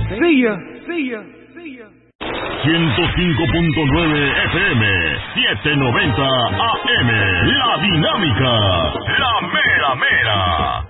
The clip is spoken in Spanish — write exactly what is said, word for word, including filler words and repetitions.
See ya. See ya. See ya. ciento cinco punto nueve F M, setecientos noventa A M. La Dinámica, la mera mera.